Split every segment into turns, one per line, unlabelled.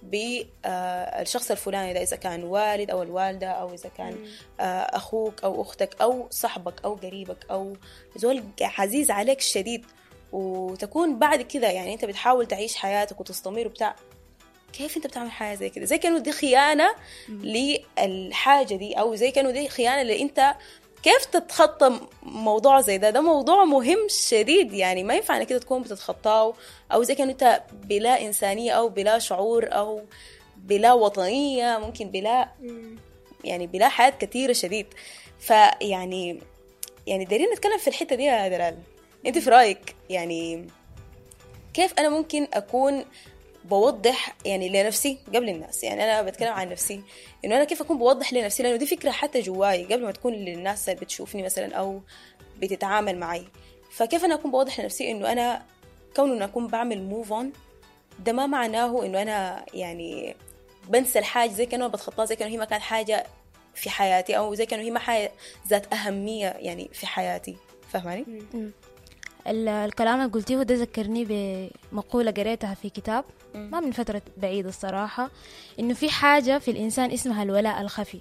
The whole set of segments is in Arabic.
بالشخص الفلاني ده، إذا كان والد أو الوالدة أو إذا كان أخوك أو أختك أو صاحبك أو قريبك أو زول عزيز عليك شديد، وتكون بعد كده يعني أنت بتحاول تعيش حياتك وتستمر وبتاع، كيف أنت بتعمل حاجة زي كده؟ زي كانوا دي خيانة للحاجة دي، أو زي كانوا دي خيانة اللي أنت كيف تتخطى موضوع زي ده موضوع مهم شديد يعني، ما ينفع انك كده تكون بتتخطاه، او زي كأنه انت بلا انسانيه او بلا شعور او بلا وطنيه، ممكن بلا يعني بلا حياه كثيره شديد. فيعني دايرين نتكلم في الحته دي يا دلال، انت في رايك يعني كيف انا ممكن اكون بوضح يعني لنفسي قبل الناس؟ يعني أنا بتكلم عن نفسي، إنه أنا كيف أكون بوضح لنفسي، لأنه دي فكرة حتى جواي قبل ما تكون للناس اللي بتشوفني مثلا أو بتتعامل معي. فكيف أنا أكون بوضح لنفسي إنه أنا كونه إنه أكون بعمل موف أون، ده ما معناه إنه أنا يعني بنسى الحاجة، زي كأنه بتخطاها، زي كأنه هي ما كانت حاجة في حياتي، أو زي كأنه هي ما حاجة ذات أهمية يعني في حياتي. فهماني؟
الكلام اللي قلتيه ده ذكرني بمقولة قريتها في كتاب ما من فترة بعيدة الصراحة، إنه في حاجة في الإنسان اسمها الولاء الخفي.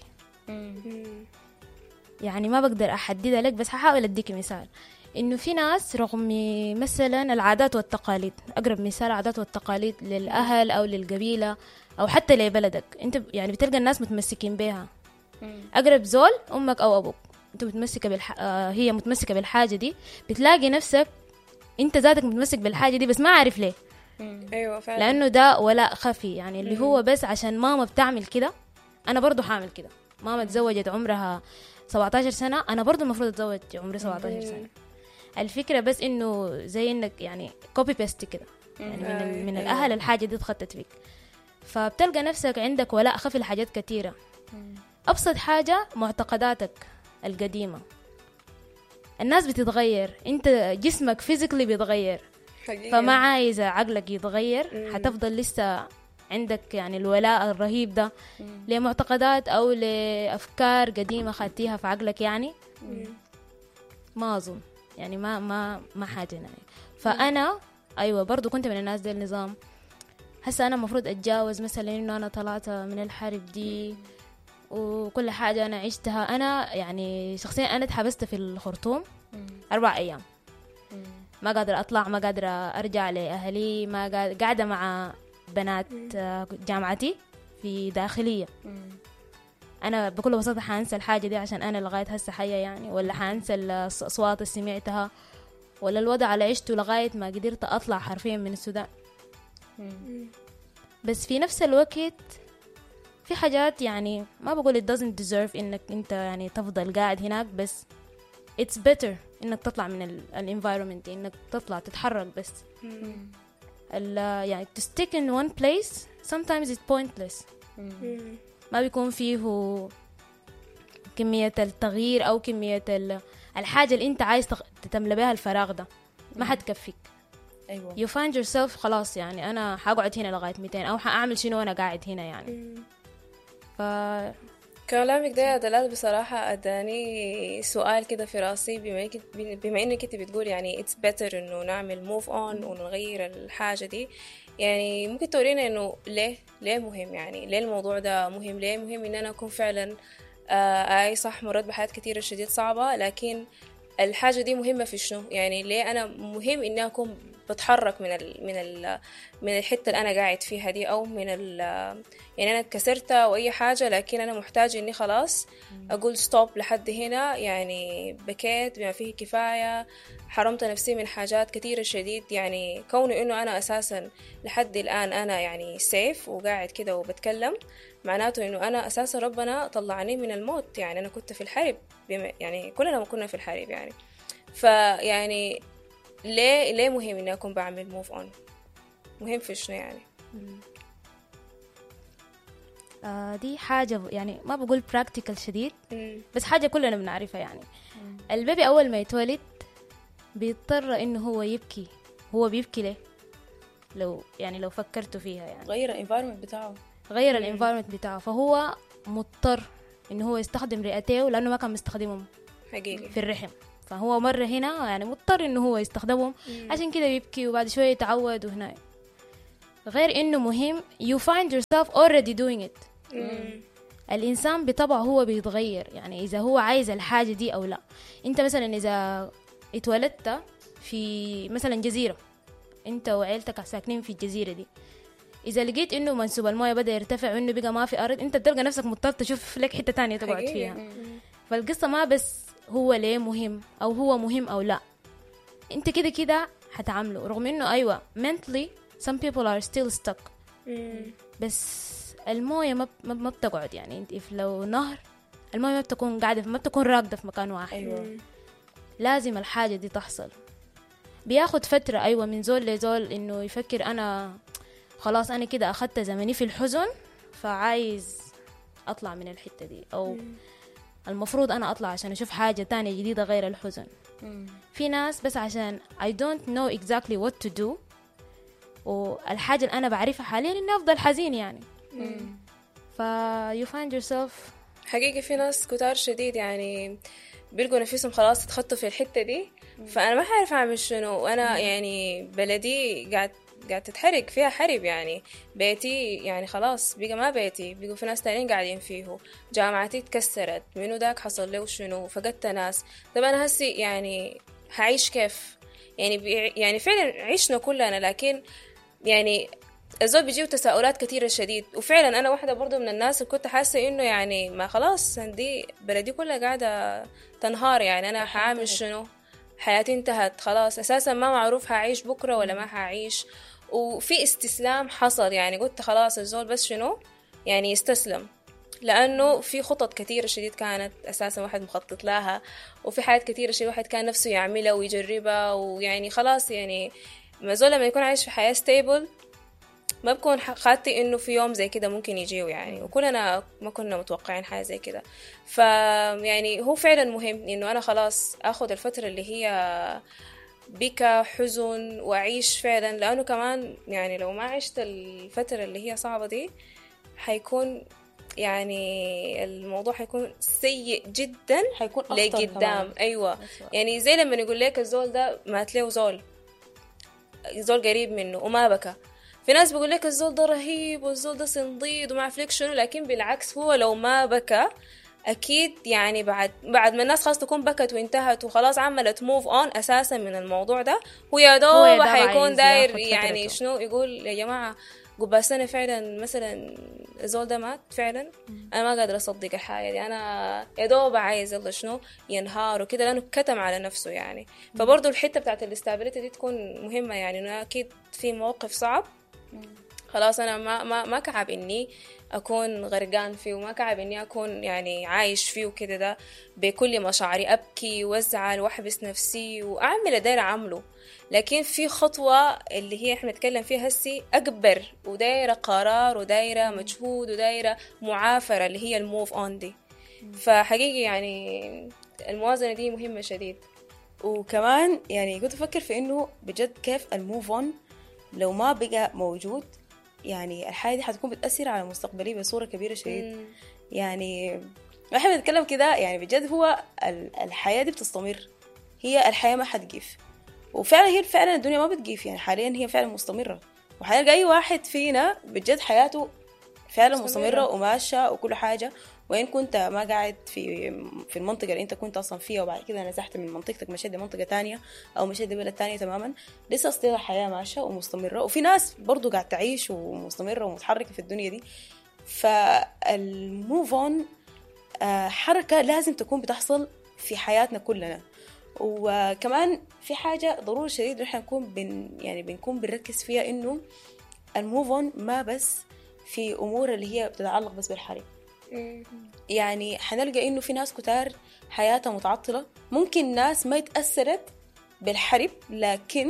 يعني ما بقدر أحددها لك، بس هحاول أديك مثال. إنه في ناس رغم مثلا العادات والتقاليد، أقرب مثال العادات والتقاليد للأهل أو للقبيلة أو حتى لبلدك، أنت يعني بتلقى الناس متمسكين بها. أقرب زول أمك أو أبوك، أنت متمسكة هي متمسكة بالحاجة دي، بتلاقي نفسك أنت ذاتك متمسك بالحاجة دي بس ما عارف ليه.
أيوة فعلا.
لأنه ده ولاء خفي، يعني اللي هو بس عشان ماما بتعمل كده أنا برضو حامل كده. ماما تزوجت عمرها 17 سنة، أنا برضو المفروض أتزوج عمري 17 سنة. الفكرة بس إنه زي إنك يعني كوبي بيست كده، يعني من الأهل الحاجة دي اتخطت فيك، فبتلقى نفسك عندك ولاء خفي لحاجات كتيرة. أبسط حاجة معتقداتك القديمة، الناس بتتغير، انت جسمك فيزيكلي بيتغير حقيقة. فما عايزة عقلك يتغير، حتفضل لسه عندك يعني الولاء الرهيب ده لمعتقدات او لأفكار قديمة خدتيها في عقلك يعني. ما أظن يعني ما حاجة يعني. فأنا أيوة برضو كنت من الناس دي النظام. هسه أنا مفروض أتجاوز مثلا إنه أنا طلعت من الحرب دي وكل حاجة أنا عشتها. أنا يعني شخصيا أنا اتحبست في الخرطوم 4 أيام، ما قادرة أطلع، ما قادرة أرجع لأهلي، ما قاعدة مع بنات جامعتي في داخلية. أنا بكل بساطة حانسى الحاجة دي عشان أنا لغاية هسه حية يعني، ولا حانسى الأصوات اللي سمعتها، ولا الوضع اللي عشته لغاية ما قدرت أطلع حرفيا من السودان. بس في نفس الوقت في حاجات يعني ما بقول it doesn't deserve إنك أنت يعني تفضل قاعد هناك، بس it's better إنك تطلع من ال environment، إنك تطلع تتحرك. بس يعني to stick in one place sometimes it's pointless. ما بيكون فيه كمية التغيير أو كمية الحاجة اللي أنت عايز تملى بها الفراغ ده ما حتكفيك.
أيوة.
you find yourself خلاص يعني أنا حقعد هنا لغاية 200 أو حأعمل شنو وأنا قاعد هنا يعني.
كلامك ده يا دلال بصراحة أداني سؤال كده في راسي، بما إنك أنت بتقول يعني it's better إنه نعمل move on ونغير الحاجة دي، يعني ممكن تورينا إنه ليه مهم، يعني ليه الموضوع ده مهم، ليه مهم إن أنا أكون فعلا أي صح مرات بحياة كتيرة شديد صعبة، لكن الحاجة دي مهمة في شنو؟ يعني ليه أنا مهم إني أكون بتحرك من الحتة اللي أنا قاعد فيها دي، أو من يعني أنا اتكسرت أو أي حاجة، لكن أنا محتاج إني خلاص أقول ستوب لحد هنا، يعني بكيت بما فيه كفاية، حرمت نفسي من حاجات كتيرة شديد. يعني كونه إنه أنا أساسا لحد الآن أنا يعني سيف وقاعد كده وبتكلم، معناته إنه أنا أساسا ربنا طلعني من الموت. يعني أنا كنت في الحرب، يعني كلنا ما كنا في الحرب يعني. فيعني ليه مهم إني أكون بعمل موف أون؟ مهم في شنو يعني؟
دي حاجة يعني ما بقول براكتيكال شديد، بس حاجة كلنا بنعرفها يعني. البيبي أول ما يتولد بيضطر إنه هو يبكي. هو بيبكي ليه؟ لو فكرتوا فيها يعني
غير الانفايرمنت بتاعه،
غير الانفايرمنت بتاعه، فهو مضطر إنه هو يستخدم رئتيه لأنه ما كان مستخدمهم
حقيقي
في الرحم، فهو مرة هنا يعني مضطر إنه هو يستخدمهم، عشان كده بيبكي وبعد شوية يتعود وهنا. غير إنه مهم you find yourself already doing it. الإنسان بطبعه هو بيتغير، يعني إذا هو عايز الحاجة دي أو لا. أنت مثلا إذا اتولدت في مثلا جزيرة، أنت وعيلتك ساكنين في الجزيرة دي، إذا لقيت إنه منسوب الموية بدأ يرتفع وإنه بقى ما في أرض، أنت بتلقى نفسك مضطر تشوف لك حتة تانية تقعد فيها. فالقصة ما بس هو ليه مهم أو هو مهم أو لا، أنت كده كده هتعامله. رغم إنه أيوة mentally some people are still stuck، بس الموية ما بتقعد. يعني انت لو نهر الموية ما بتكون قاعدة، ما بتكون راكدة في مكان واحد.
أيوة.
لازم الحاجة دي تحصل. بياخد فترة أيوة من زول لزول إنه يفكر أنا خلاص أنا كده أخدت زمني في الحزن فعايز أطلع من الحتة دي، أو المفروض أنا أطلع عشان أشوف حاجة تانية جديدة غير الحزن. في ناس بس عشان I don't know exactly what to do، والحاجة اللي أنا بعرفها حاليا إني أفضل حزين يعني. you find yourself.
حقيقي في ناس كتار شديد يعني بيلقوا نفسهم خلاص اتخطوا في الحتة دي، فأنا ما حعرف أعمل شنو. وأنا يعني بلدي قاعد تتحرق فيها حرب، يعني بيتي يعني خلاص بقى ما بيتي، بقوا في ناس تانيين قاعدين فيه، جامعتي اتكسرت، منو داك حصل له شنو، فقدت ناس. طب أنا هسي يعني هعيش كيف؟ يعني فعلا عشنا كلنا، لكن يعني الزول بيجيو تساؤلات كثيرة شديد. وفعلا أنا واحدة برضو من الناس اللي كنت حاسة إنه يعني ما خلاص دي بلدي كلها قاعدة تنهار، يعني أنا حعمل شنو؟ حياتي انتهت خلاص، أساسا ما معروف هعيش بكرة ولا ما هعيش. وفي استسلام حصل، يعني قلت خلاص الزول بس شنو يعني يستسلم، لأنه في خطط كثيرة شديد كانت أساسا واحد مخطط لها، وفي حاجات كثيرة شديد واحد كان نفسه يعملها ويجربها، ويعني خلاص يعني ما زول لما يكون عايش في حياة ستيبل ما بكون خاطي إنه في يوم زي كده ممكن يجيه يعني، وكلنا ما كنا متوقعين حاجة زي كده. فيعني هو فعلا مهم إنه أنا خلاص أخذ الفترة اللي هي بكى حزن وأعيش فعلا، لأنه كمان يعني لو ما عشت الفترة اللي هي صعبة دي حيكون يعني الموضوع حيكون سيء جدا،
حيكون
لقدام. أيوة يعني زي لما نقول لك الزول ده مات له زول قريب منه وما بكى، في ناس بيقول لك الزول ده رهيب والزول ده صنديد وما عارف لك شنو، لكن بالعكس هو لو ما بكى أكيد يعني بعد ما الناس خلاص تكون بكت وانتهت وخلاص عملت موف اون أساسا من الموضوع ده، ويا دوب حيكون داير يعني شنو يقول يا جماعة قبل سنة فعلا مثلا الزول ده مات فعلا، أنا ما قادر أصدق الحاجة دي، أنا يا دوب عايز يلا شنو ينهار وكده، لأنه كتم على نفسه يعني. فبرضو الحتة بتاعت الاستابيليتي دي تكون مهمة، يعني أنه أكيد في موقف صعب خلاص أنا ما كعب إني أكون غرقان فيه، وما كعب إني أكون يعني عايش فيه وكده، ده بكل مشاعري أبكي وأزعل وأحبس نفسي وأعمل دايرة عمله. لكن في خطوة اللي هي إحنا نتكلم فيها هسي أكبر، ودايرة قرار ودايرة مجهود ودايرة معافرة اللي هي الموف أون دي. فحقيقي يعني الموازنة دي مهمة شديد.
وكمان يعني كنت أفكر في إنه بجد كيف الموف أون لو ما بقى موجود، يعني الحياة دي حتكون بتأثر على مستقبلي بصورة كبيرة شديد. يعني احنا بنتكلم كده يعني بجد هو الحياة دي بتستمر، هي الحياة ما حتقف، وفعلا هي فعلا الدنيا ما بتقف، يعني حاليا هي فعلا مستمرة، وحاليا أي واحد فينا بجد حياته فعلا مستمرة وماشية وكل حاجة. وإن كنت ما قاعد في المنطقة اللي أنت كنت أصلا فيها وبعد كده نزحت من منطقتك مشيت لمنطقة تانية أو مشيت لبلد تانية تماما، لسه أصلا الحياة ماشية ومستمرة، وفي ناس برضو قاعد تعيش ومستمرة ومتحركة في الدنيا دي. فالموف اون حركة لازم تكون بتحصل في حياتنا كلنا. وكمان في حاجة ضروري شديد نحن نكون بنكون بنركز فيها، إنه الموف اون ما بس في أمور اللي هي بتتعلق بس بالحرب. يعني حنلقى إنه في ناس كتار حياتها متعطلة، ممكن ناس ما يتأثرت بالحرب لكن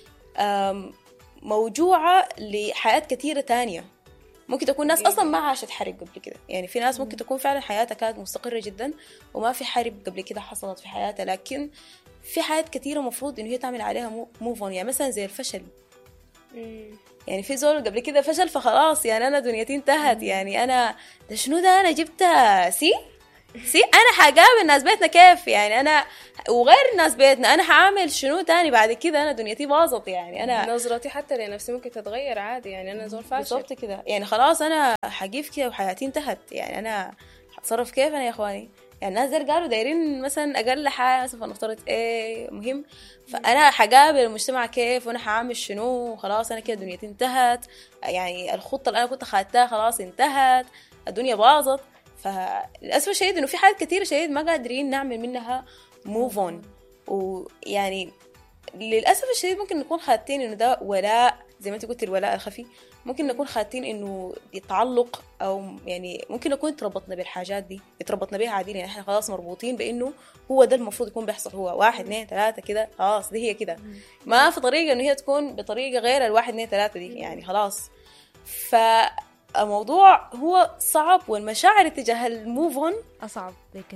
موجوعة لحياة كثيرة تانية. ممكن تكون ناس أصلا ما عاشت حرب قبل كده، يعني في ناس ممكن تكون فعلا حياتها كانت مستقرة جدا وما في حرب قبل كده حصلت في حياتها، لكن في حياة كثيرة مفروض إنه هي تعمل عليها موف اون. يعني مثلا زي الفشل، يعني في زول قبل كده فشل فخلاص يعني أنا دنيتي انتهت، يعني أنا ده شنو ده أنا جبت سي انا حقابل ناس بيتنا كيف يعني، انا وغير ناس بيتنا انا حعمل شنو تاني بعد كده، انا دنيتي باظت يعني. انا
نظرتي حتى لنفسي ممكن تتغير عادي يعني، انا زول فاشل
بالضبط كده يعني، خلاص انا حقيف كده وحياتي انتهت يعني، انا حتصرف كيف انا يا اخواني يعني. الناس دول قالوا دايرين مثلا اقل حاجه مثلا فنفترض ايه مهم، فانا حقابل المجتمع كيف وانا حعمل شنو، خلاص انا كده دنيتي انتهت يعني، الخطه اللي انا كنت خدتها خلاص انتهت، الدنيا باظت. فللاسف الشديد انه في حاجات كثيره شديد ما قادرين نعمل منها موف اون. ويعني للاسف الشديد ممكن نكون خادتين انه ده ولاء، زي ما انت قلت الولاء الخفي، ممكن نكون خادتين انه يتعلق، او يعني ممكن نكون تربطنا بالحاجات دي، اتربطنا بيها عادي يعني، احنا خلاص مربوطين بانه هو ده المفروض يكون بيحصل، هو 1 2 3 كده خلاص، دي هي كده، ما في طريقه انه هي تكون بطريقه غير 1 2 3 دي يعني خلاص. فالموضوع هو صعب، والمشاعر تجاه الموف اون
اصعب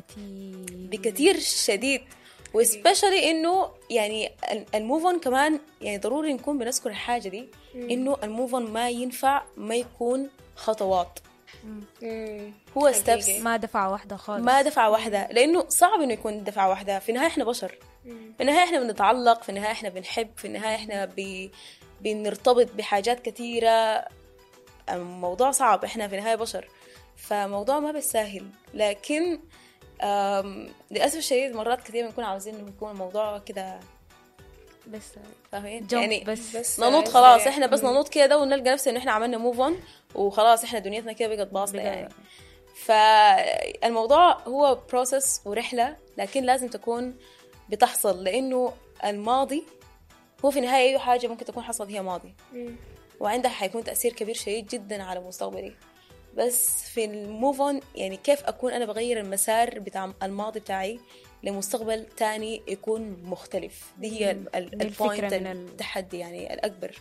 بكثير شديد، وسبيشالي انه يعني الموف اون كمان يعني ضروري نكون بنذكر الحاجه دي، انه الموف اون ما ينفع ما يكون خطوات، هو ستبس،
ما دفعة واحدة خالص،
ما دفعة واحدة، لانه صعب انه يكون دفعة واحدة. في النهاية احنا بشر، في النهاية احنا بنتعلق، في النهاية احنا بنحب، في النهاية احنا بنرتبط بحاجات كثيرة. الموضوع صعب، احنا في النهاية بشر، فموضوع ما بالساهل. لكن للأسف الشديد مرات كثير بنكون عاوزين انه يكون الموضوع كده
بس
فاهمين
يعني
بس ننوض خلاص، احنا بس ننوض كده ونلقى نفسنا ان احنا عملنا موف اون وخلاص، احنا دنيتنا كده بقت باظة يعني. فالموضوع هو بروسس ورحلة، لكن لازم تكون بتحصل، لانه الماضي هو في النهاية اي حاجة ممكن تكون حصلت هي ماضي، وعندها حيكون تأثير كبير شديد جدا على مستقبلي. بس في الموف اون يعني كيف أكون أنا بغير المسار بتاع الماضي بتاعي لمستقبل تاني يكون مختلف، دي هي البوينت التحدي يعني الأكبر.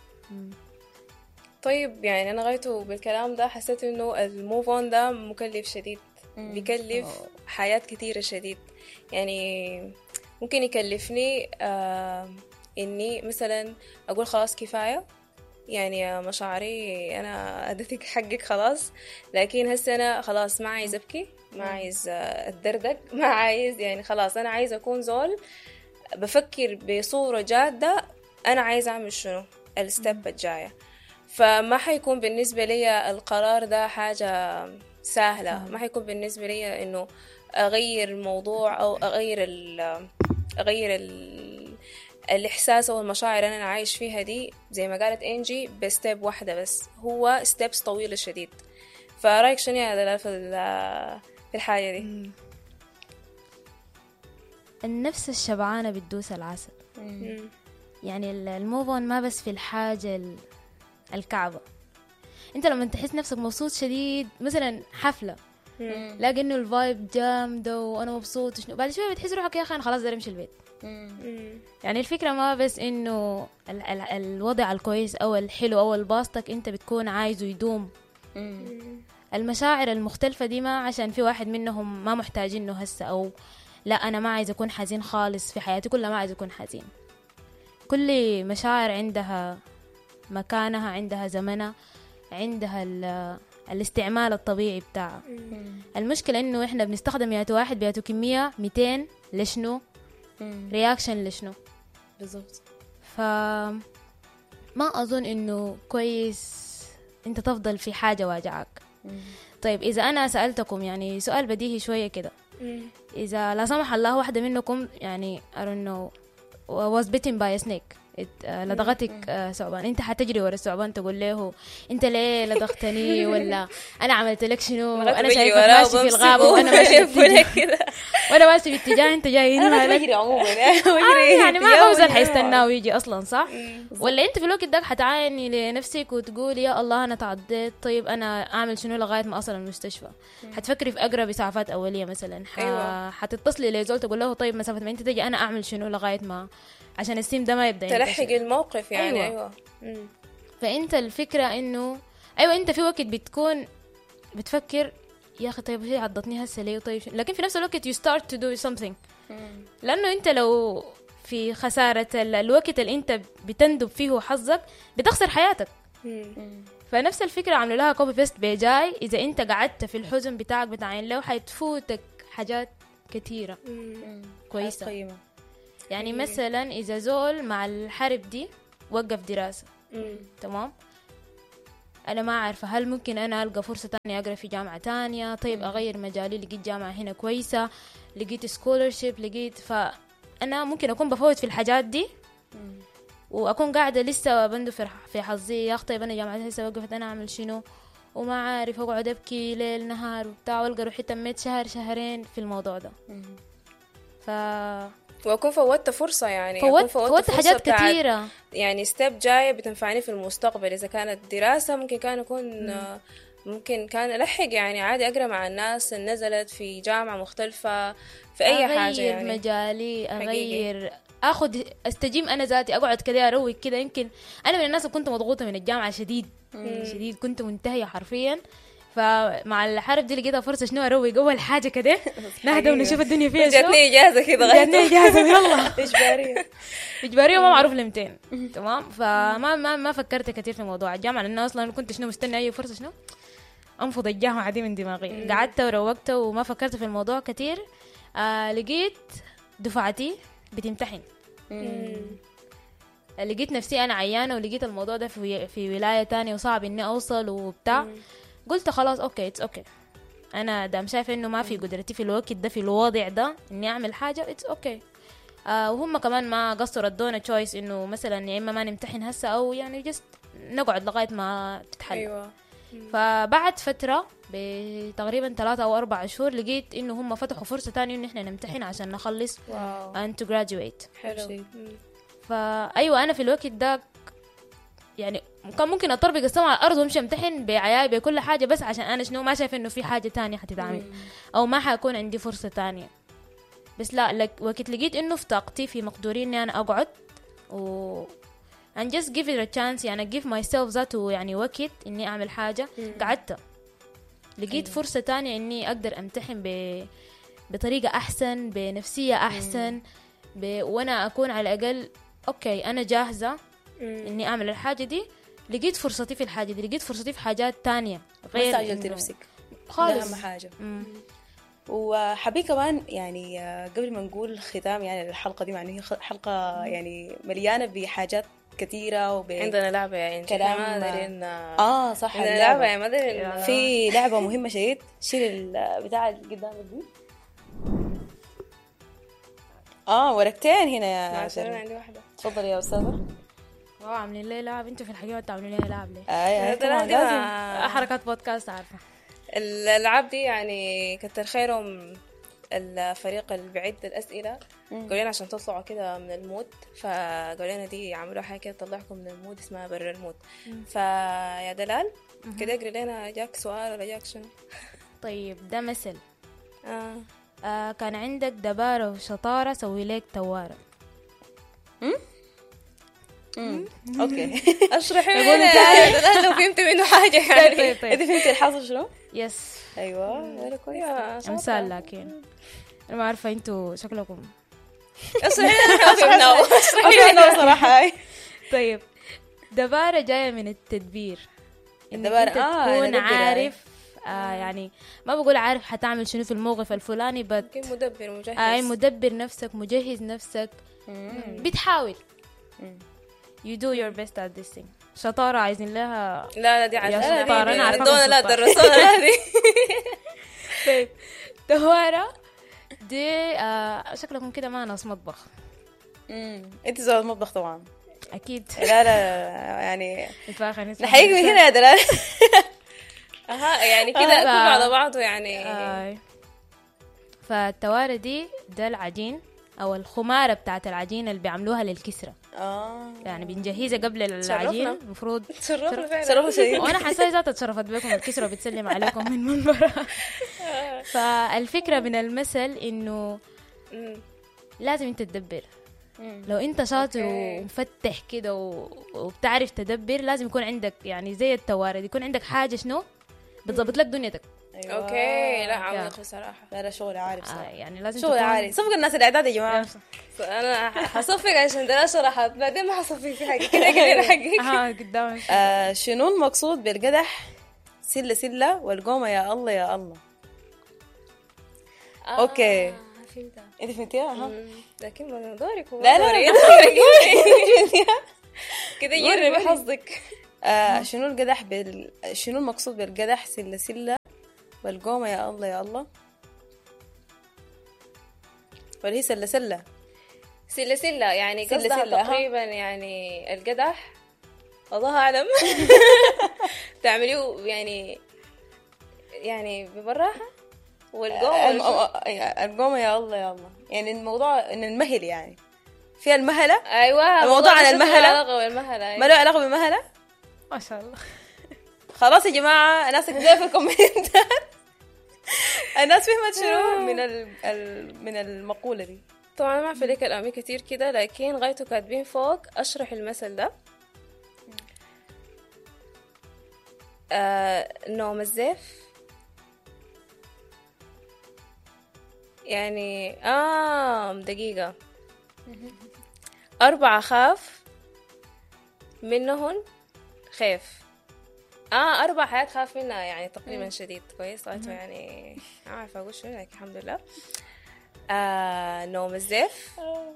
طيب يعني أنا غايته بالكلام ده حسيت إنه الموف اون ده مكلف شديد، بيكلف حياة كتيرة شديد يعني. ممكن يكلفني إني مثلا أقول خلاص كفاية يعني مشاعري أنا أديتك حقك خلاص، لكن هسه أنا خلاص ما عايز أبكي، ما عايز أتدردق، ما عايز يعني خلاص أنا عايز أكون زول بفكر بصورة جادة، أنا عايز أعمل شنو الستيب الجاية. فما حيكون بالنسبة لي القرار ده حاجة سهلة، ما حيكون بالنسبة لي إنه أغير الموضوع أو أغير الإحساس أو المشاعر اللي أنا عايش فيها دي زي ما قالت إنجي بستيب واحدة بس، هو ستيبس طويلة شديد. فرأيك شنو يا في الحاجة دي؟
النفس الشبعانة بتدوس العسل. يعني الموفون ما بس في الحاجة الكعبة، انت لما تحس نفسك مبسوط شديد مثلا حفلة، لاقي انه الفايب جامدة وانا مبسوط شنو، بعد شوية بتحس روحك يا اخي انا خلاص داير امشي البيت. يعني الفكرة ما بس انه الوضع الكويس او الحلو او الباسطك انت بتكون عايزه يدوم. المشاعر المختلفة دي ما عشان في واحد منهم ما محتاجينه هسه، او لا انا ما عايز اكون حزين خالص في حياتي كلها، ما عايز اكون حزين. كل مشاعر عندها مكانها، عندها زمنها، عندها الاستعمال الطبيعي بتاعها. المشكلة انه احنا بنستخدم ياتو واحد بياتو كمية 200 لشنو رياكشن لشنو
بالضبط.
فما اظن انه كويس انت تفضل في حاجة واجعك. طيب اذا انا سألتكم يعني سؤال بديهي شوية كده، اذا لا سمح الله واحدة منكم يعني I don't know was bitten by a snake، لدغتك ثعبان، انت حتجري ورا الثعبان تقول له انت ليه لدغتني ولا انا عملت لك شنو، انا شايفك ماشي في الغابه وانا ماشي وانا ماشي باتجاه انت جاي هنا،
انا بجري عموما
يعني ما بوزن حيستناه ويجي اصلا صح. ولا انت في الوقت ده حتعاني لنفسك وتقول يا الله انا تعضيت، طيب انا اعمل شنو لغايه ما اصل المستشفى. حتفكري في اقرب اسعافات اوليه مثلا، حتتصلي لزول تقول له طيب مسافه ما انت تجي انا اعمل شنو لغايه ما عشان السيم ده ما يبدأ
تلحق الموقف يعني. أيوة.
فأنت الفكرة إنه أيوة أنت في وقت بتكون بتفكر يا أخي طيب هي عضتني هسه ليه، طيب لكن في نفس الوقت you start to do something. لأنه أنت لو في خسارة الوقت اللي أنت بتندب فيه حظك بتخسر حياتك. فنفس الفكرة عملوا لها كوبي بيست بيجاي، إذا أنت قعدت في الحزن بتاعك بتاعين له حيتفوتك حاجات كتيرة كويسة.
قيمة.
يعني مثلا إذا زول مع الحرب دي وقف دراسة تمام، أنا ما عارفة هل ممكن أنا ألقى فرصة تانية أقرأ في جامعة تانية، طيب أغير مجالي، لقيت جامعة هنا كويسة، لقيت سكولرشيب، لقيت، فأنا ممكن أكون بفوت في الحاجات دي وأكون قاعدة لسه بندفر في حظي، يا أخي طيب أنا جامعتي لسه وقفت، أنا أعمل شنو؟ وما عارف، أقعد أبكي ليل نهار وبتاع، وألقى روحي تميت شهر شهرين في الموضوع ده.
وأكون فوتت فرصة، يعني
فوتت حاجات كتيرة،
يعني ستيب جاية بتنفعني في المستقبل. إذا كانت دراسة ممكن كان يكون ممكن كان ألحق يعني عادي أقرأ مع الناس اللي نزلت في جامعة مختلفة في أي حاجة، يعني
أغير مجالي، أغير أخذ أستجيم أنا ذاتي، أقعد كده أروق كده. يمكن أنا من الناس اللي كنت مضغوطة من الجامعة شديد شديد، كنت منتهية حرفيا. فمع الحرب دي لقيتها فرصة شنو أروق أول حاجة كده، نهدى ونشوف الدنيا فيها شنو.
جاتني إجازة كده،
جاتني إجازة يلا
إجبارية
ما معروف لمتين تمام. فما فكرت كتير في موضوع الجامعة، لأنه أصلا كنت شنو مستني أي فرصة شنو أنفض الجامعة دي من دماغي. قعدت وروقت وما فكرت في الموضوع كتير. لقيت دفعتي بتمتحن، لقيت نفسي أنا عيانة، ولقيت الموضوع ده في ولاية تانية وصعب إني أوصل وبتاع. قلت خلاص أوكي أوكي، أنا دام شايفة إنه ما في قدرتي في الوقت ده في الوضع ده إني أعمل حاجة أوكي. وهم كمان ما قصروا ادونا تشويس إنه مثلا يا إما ما نمتحن هسه أو يعني جست نقعد لغاية ما تتحل.
أيوة.
فبعد فترة بتقريبا 3 أو 4 شهور لقيت إنه هم فتحوا فرصة تانية إن إحنا نمتحن عشان نخلص and to graduate.
حلو.
فأيوة أنا في الوقت ده يعني كان ممكن أطربق السما على الأرض وامشي امتحن بعياي بكل حاجة، بس عشان أنا شنو ما شايف إنه في حاجة تانية حتتعمل أو ما حيكون عندي فرصة تانية. بس لا وقت لقيت إنه في طاقتي في مقدوري إني أنا أقعد و and just give it a chance، يعني give myself ذاته يعني وقت إني أعمل حاجة. قعدت لقيت فرصة تانية إني أقدر أمتحن بطريقة أحسن، بنفسية أحسن، وأنا أكون على الأقل أوكي أنا جاهزة إني أعمل الحاجة دي. لقيت فرصتي في الحاجة دي، لقيت فرصتي في حاجات تانية
غير استعجلت نفسك
خالص.
أهم حاجة. وحبي كمان يعني قبل ما نقول ختام يعني الحلقة دي، يعني هي حلقة يعني مليانة بحاجات كثيرة
عندنا لعبة يعني
كلام صح
اللعبة يعني ما
في لعبة مهمة شديد. شيل البتاع اللي قدامك دي. ورقتين هنا يا
شيرين. عندي واحدة.
تفضل يا أستاذة.
عاملين ليه لعب انتوا في الحقيقة تعملوا ليه لعب ليه؟
لازم
حركات بودكاست عارفة.
الألعاب دي يعني كتر خيرهم الفريق اللي بيعد الأسئلة قالوا لنا عشان تطلعوا كده من المود، فقالوا لنا دي عملوا حاجة كده تطلعكم من المود اسمها برا المود. فيا دلال كده اقري لنا، جاك سؤال ولا جاك شنو؟
طيب ده مثل كان عندك دبارة وشطارة سوي لك توارة.
اوكي
اشرحي لنا لو فهمت منه حاجة يعني.
طيب انت فهمتي الحاصل شنو؟
يس
ايوه كويس.
امثال لكن انا ما عارفة انتوا شكلكم
اشرحي لنا
صراحة.
طيب دبارة جاية من التدبير،
الدبارة
تكون عارف يعني ما بقول عارف حتعمل شنو في الموقف الفلاني،
مدبر مجهز.
مدبر نفسك، مجهز نفسك، بتحاول you do your best at this thing. شطارة عايزين لها
لا دي عارفة
شطارة أنا عارفة
دونا لا درسونا هذه.
طيب توارة دي شكلكم كده ما ناس مطبخ.
انت زوج مطبخ طبعا
أكيد.
لا يعني
نحييك من هنا يا دلال. يعني كده كله على بعضه يعني.
فالتوارة دي ده العجين أو الخمارة بتاعت العجين اللي بيعملوها للكسرة. يعني بنجهزها قبل العجين المفروض.
تشرفنا شيء.
وأنا حاسة ذات اتشرفت بكم الكسرة بتسلم عليكم من منبرة. فالفكرة من المثل إنه لازم أنت تدبر. لو أنت شاطر ومفتح كده وبتعرف تدبر، لازم يكون عندك يعني زي التوارد يكون عندك حاجة شنو بتضبط لك دنيتك.
أيوة. اوكي لا عميق بصراحة.
لا شغل عارف صراحة.
يعني لازم
شغل عارف. صفق الناس الاعداد يا جماعة.
انا حصفق عشان ده شرحت بعدين ما حصفق في حاجة كده كده حقيقي.
قدامك.
شنو المقصود بالقدح؟ سلة والقومة يا الله يا الله. اوكي
فهمتها.
انت فهمتيها؟ ها
لكن ما دورك هو
لا
دوري.
لا
كده جربي حظك.
شنو القدح شنو المقصود بالقدح؟ سلة سلة والقومة يا الله يا الله، ولا هي سلة سلة؟
سلة يعني
سلة
قصدها
سلة، ها.
تقريبا يعني القدح الله أعلم تعمليه يعني ببراحة. والقومة
القومة يا الله يا الله، يعني الموضوع ان المهل يعني فيها المهلة.
أيوة
الموضوع عن المهلة،
أيوة.
ما له علاقة بالمهلة.
ما شاء الله.
خلاص يا جماعة الناس كده في الكومنتات الناس فهمت شنو من المقولة دي.
طبعا ما أعرف ليه كلامي كتير كده، لكن غايته كاتبين فوق أشرح المثل ده. نوم الزيف يعني دقيقة 4 خاف منهن خيف. 4 حيات خاف منها يعني تقريبا شديد. كويس غايته يعني ما أعرف أقول شنو لكن الحمد لله. نوم الزيف،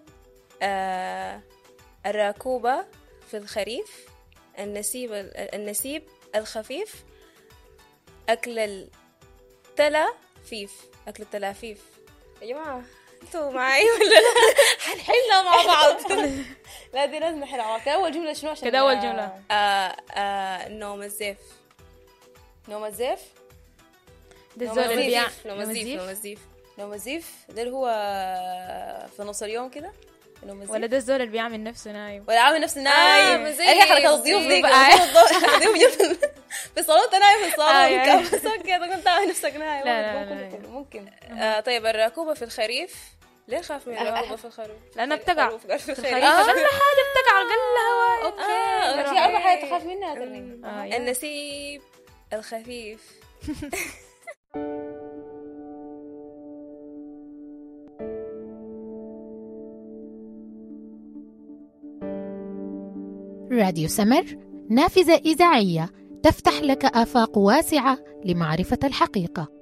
الراكوبة في الخريف، النسيب الخفيف، أكل التلافيف. أكل التلافيف يا جماعة انتوا معي ولا لا؟ هنحلها مع بعض.
لا دي لازم نحل عواك. أول جملة شنو عشان
كده أول جملة؟
نوم الزيف.
نوم الزيف
ده الزول اللي بيع
نوم الزيف.
نوم الزيف ده اللي هو في نص اليوم كده.
ولا ده الزول اللي بيعمل نفسه نايم
ولا عامل نفسه نايم.
ايه
حركة الضيوف دي ضيوف في الصالون نايم في الصالون بس كده كنت عامل نفسك نايم.
لا
ممكن.
طيب الراكوبة في الخريف ليه خاف من الراكوبة في الخريف؟
لأنها بتقع
في الخريف.
أقل حاجة بتقع أقل هواء.
اوكي في 4 حاجات تخاف منها ترنين.
النسيب الخفيف.
راديو سمر، نافذة إذاعية تفتح لك آفاق واسعة لمعرفة الحقيقة.